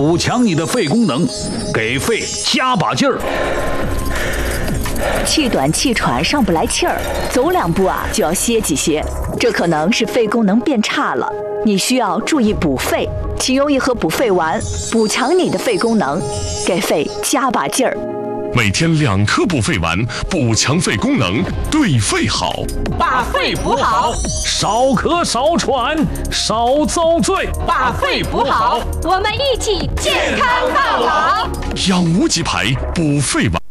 补强你的肺功能，给肺加把劲儿。 气短气喘上不来气儿，走2步啊就要歇几歇，这可能是肺功能变差了。你需要注意补肺，请用一盒补肺丸，补强你的肺功能，给肺加把劲儿。 每天2颗补肺丸，补强肺功能，对肺好， 把肺补好， 少咳少喘少遭罪， 把肺补好， 我们一起健康到老。 养无极牌补肺丸。